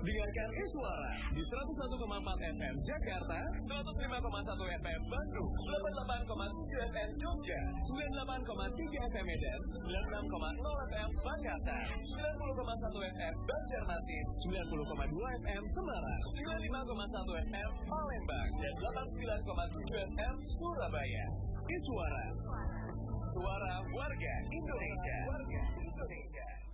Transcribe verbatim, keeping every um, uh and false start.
Dengarkan Iswara di seratus satu koma empat F M Jakarta, seratus lima koma satu F M Bandung, delapan puluh delapan koma tujuh F M Jogja, sembilan puluh delapan koma tiga F M Medan, sembilan puluh enam koma nol F M Makassar, sembilan puluh koma satu F M Banjarmasin, sembilan puluh koma dua F M Semarang, sembilan puluh lima koma satu F M Palembang, dan delapan puluh sembilan koma tujuh F M Surabaya. Iswara, suara warga Indonesia. Warga Indonesia.